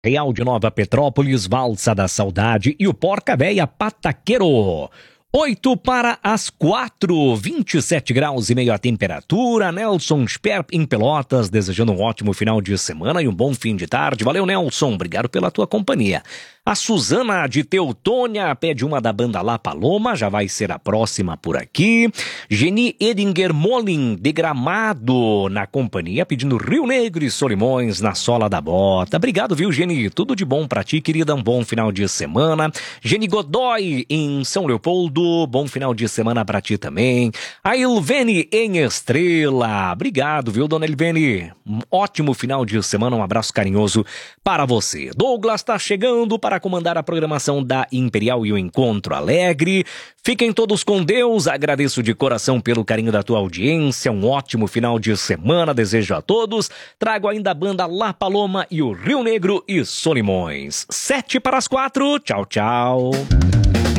Real de Nova Petrópolis, Valsa da Saudade e o Porca Véia Pataqueiro. 3:08, 27 graus e meio a temperatura. Nelson Sperp em Pelotas, desejando um ótimo final de semana e um bom fim de tarde. Valeu, Nelson, obrigado pela tua companhia. A Suzana de Teutônia pede uma da banda La Paloma, já vai ser a próxima por aqui. Geni Edinger Molin de Gramado na companhia, pedindo Rio Negro e Solimões na sola da bota. Obrigado, viu, Geni? Tudo de bom pra ti, querida. Um bom final de semana. Geni Godoy em São Leopoldo, bom final de semana pra ti também. A Ilvene em Estrela, obrigado, viu, dona Ilvene? Um ótimo final de semana, um abraço carinhoso para você. Douglas tá chegando para comandar a programação da Imperial e o Encontro Alegre. Fiquem todos com Deus, agradeço de coração pelo carinho da tua audiência, um ótimo final de semana, desejo a todos. Trago ainda a banda La Paloma e o Rio Negro e Solimões. 3:07, tchau, tchau.